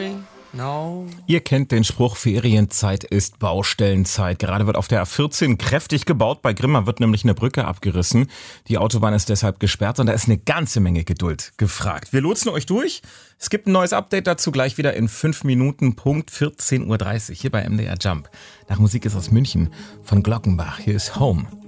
sorry. No. Ihr kennt den Spruch, Ferienzeit ist Baustellenzeit. Gerade wird auf der A14 kräftig gebaut. Bei Grimma wird nämlich eine Brücke abgerissen. Die Autobahn ist deshalb gesperrt und da ist eine ganze Menge Geduld gefragt. Wir lotsen euch durch. Es gibt ein neues Update dazu gleich wieder in 5 Minuten, Punkt 14.30 Uhr hier bei MDR Jump. Nach Musik ist aus München von Glockenbach. Hier ist Home.